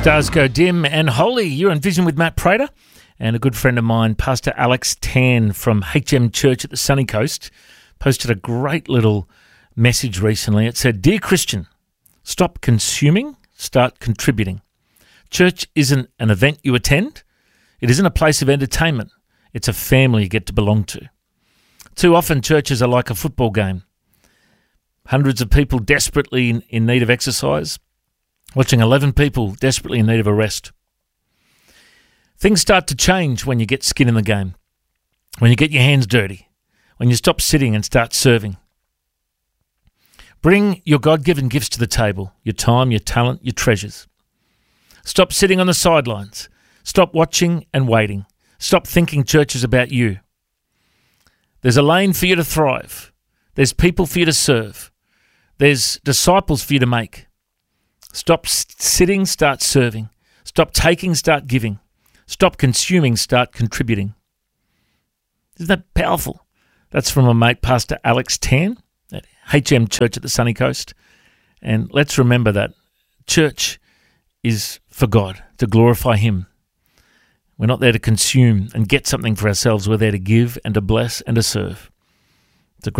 Stars Go Dim and Holy. You're in Vision with Matt Prater, and a good friend of mine, Pastor Alex Tan from HM Church at the Sunny Coast, posted a great little message recently. It said, "Dear Christian, stop consuming, start contributing. Church isn't an event you attend. It isn't a place of entertainment. It's a family you get to belong to. Too often churches are like a football game. Hundreds of people desperately in need of exercise, watching 11 people desperately in need of a rest. Things start to change when you get skin in the game, when you get your hands dirty, when you stop sitting and start serving. Bring your God-given gifts to the table, your time, your talent, your treasures. Stop sitting on the sidelines. Stop watching and waiting. Stop thinking church is about you. There's a lane for you to thrive. There's people for you to serve. There's disciples for you to make. Stop sitting, start serving. Stop taking, start giving. Stop consuming, start contributing." Isn't that powerful? That's from my mate, Pastor Alex Tan at HM Church at the Sunny Coast. And let's remember that church is for God, to glorify Him. We're not there to consume and get something for ourselves. We're there to give and to bless and to serve.